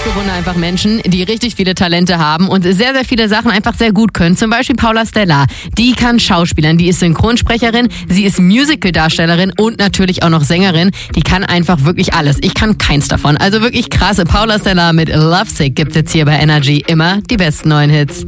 bewundere einfach Menschen, die richtig viele Talente haben und sehr, sehr viele Sachen einfach sehr gut können. Zum Beispiel Paula Stella. Die kann Schauspielern, die ist Synchronsprecherin, sie ist Musical-Darstellerin und natürlich auch noch Sängerin. Die kann einfach wirklich alles. Ich kann keins davon. Also wirklich krasse. Paula Stella mit Lovesick gibt's jetzt hier bei Energy. Immer die besten neuen Hits.